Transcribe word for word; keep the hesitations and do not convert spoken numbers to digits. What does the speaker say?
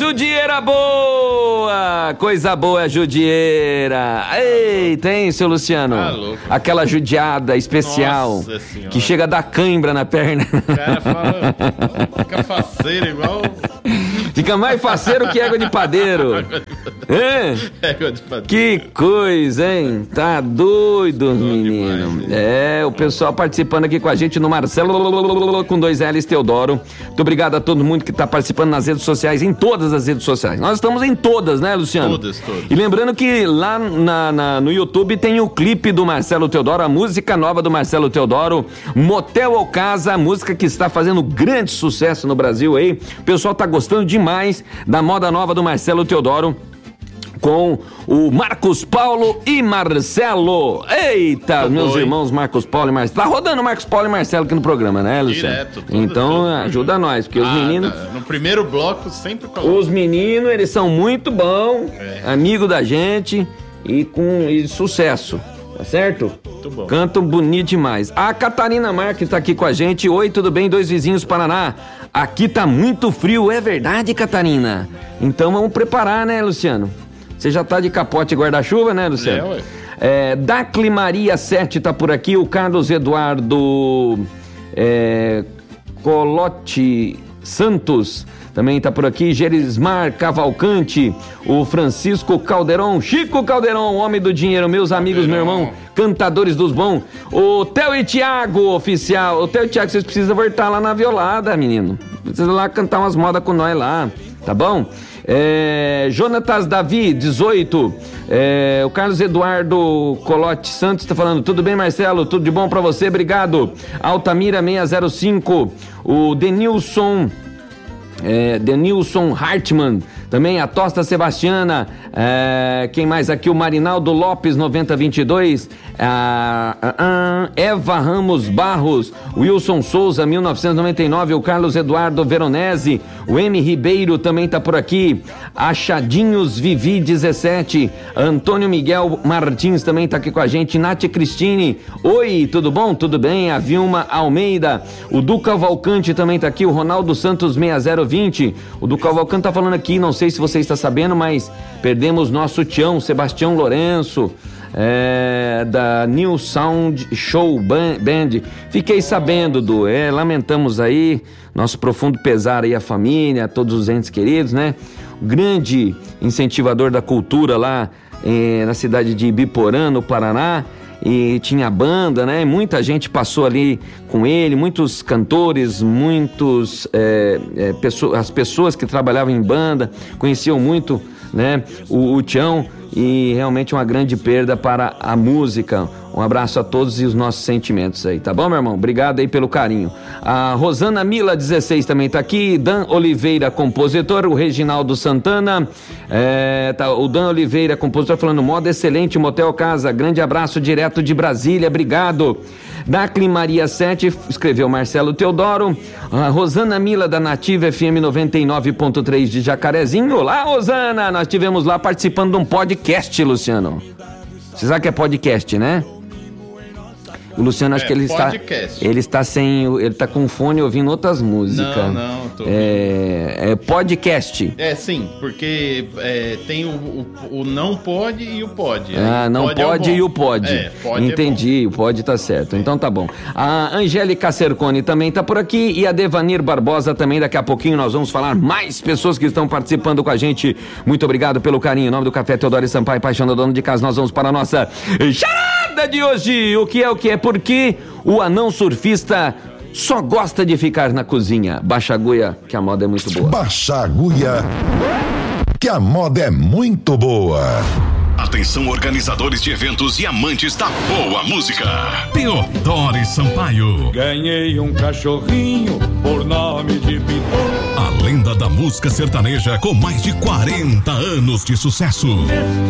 judieira boa! Coisa boa é judieira. Ei, tem, seu Luciano? Ah, louco. Aquela judiada especial que chega a dar cãibra na perna. O cara fala, fica faceiro igual... Fica mais faceiro que égua de padeiro. É? Égua de padeiro. Que coisa, hein? Tá doido, menino. É, o pessoal participando aqui com a gente no Marcelo com dois L's Teodoro. Muito obrigado a todo mundo que tá participando nas redes sociais, em todas as redes sociais. Nós estamos em todas, né, Luciano? Todas, todas. E lembrando que lá na, na, no YouTube tem o clipe do Marcelo Teodoro, a música nova do Marcelo Teodoro, Motel ou Casa, a música que está fazendo grande sucesso no Brasil aí. O pessoal tá gostando demais da moda nova do Marcelo Teodoro, com o Marcos Paulo e Marcelo. Eita, Tô meus bom, irmãos Marcos Paulo e Marcelo. Tá rodando Marcos Paulo e Marcelo aqui no programa, né, Luciano? Direto. Tudo, então tudo. ajuda nós, porque ah, os meninos... Tá. No primeiro bloco sempre coloca. Os meninos, eles são muito bons, é. amigo da gente e com e sucesso, tá certo? Muito bom. Cantam bonito demais. A Catarina Marques tá aqui com a gente. Oi, tudo bem? Dois vizinhos Paraná. Aqui tá muito frio, é verdade, Catarina? Então vamos preparar, né, Luciano? Você já tá de capote e guarda-chuva, né, Luciano? É, ué. É, Dacli Maria sete tá por aqui, o Carlos Eduardo é, Colote Santos também tá por aqui, Gerismar Cavalcante, o Francisco Calderon, Chico Calderon, homem do dinheiro, meus amigos, Calderon. meu irmão, cantadores dos bons, o Theo e Thiago, oficial. O Theo e Thiago, vocês precisam voltar lá na violada, menino. Precisa lá cantar umas modas com nós lá, tá bom? É, Jonatas Davi, dezoito. É, o Carlos Eduardo Colote Santos tá falando, tudo bem, Marcelo? Tudo de bom pra você? Obrigado. Altamira seiscentos e cinco. O Denilson É, Denilson Hartmann, também a Tosta Sebastiana, é, quem mais aqui? O Marinaldo Lopes, noventa vinte e dois, a, a, a, Eva Ramos Barros, Wilson Souza, mil novecentos e noventa e nove, o Carlos Eduardo Veronese, o M. Ribeiro também tá por aqui, Achadinhos Vivi, dezessete, Antônio Miguel Martins também tá aqui com a gente, Nath Cristine, oi, tudo bom? Tudo bem? A Vilma Almeida, o Duca Valcante também tá aqui, o Ronaldo Santos sessenta vinte, o Duca Valcante tá falando aqui, não sei se você está sabendo, mas perdemos nosso tião, Sebastião Lourenço, é, da New Sound Show Band. Fiquei sabendo, Du, é, lamentamos aí, nosso profundo pesar aí à família, a todos os entes queridos, né? O grande incentivador da cultura lá é, na cidade de Ibiporã, no Paraná. E tinha banda, né? Muita gente passou ali com ele, muitos cantores, muitos é, é, pessoas, as pessoas que trabalhavam em banda conheciam muito, né? O, o Tião, e realmente uma grande perda para a música. Um abraço a todos e os nossos sentimentos aí, tá bom, meu irmão? Obrigado aí pelo carinho. A Rosana Mila, dezesseis, também tá aqui. Dan Oliveira, compositor. O Reginaldo Santana. É, tá, o Dan Oliveira, compositor, falando moda excelente, Motel Casa. Grande abraço direto de Brasília, obrigado. Dacli Maria sete, escreveu Marcelo Teodoro. A Rosana Mila, da Nativa F M noventa e nove ponto três de Jacarezinho. Olá, Rosana! Nós estivemos lá participando de um podcast, Luciano. Você sabe que é podcast, né? O Luciano, acho É, que ele está, podcast. ele está sem, ele está com fone ouvindo outras músicas. Não, não, tô é, é podcast. É, sim, porque é, tem o, o, o não pode e o pode. Ah, não pode, pode é e o pode. É, pode Entendi, é o pode tá certo. Então tá bom. A Angélica Cercone também tá por aqui e a Devanir Barbosa também. Daqui a pouquinho nós vamos falar mais pessoas que estão participando com a gente. Muito obrigado pelo carinho. Em nome do Café Teodoro e Sampaio, paixão do dono de casa, nós vamos para a nossa charada de hoje. O que é o que é? Porque o anão surfista só gosta de ficar na cozinha. Baixa a agulha, que a moda é muito boa. Baixa a agulha, que a moda é muito boa. Atenção, organizadores de eventos e amantes da boa música. Teodoro e Sampaio. Ganhei um cachorrinho por nome de Piton. A lenda da música sertaneja com mais de quarenta anos de sucesso.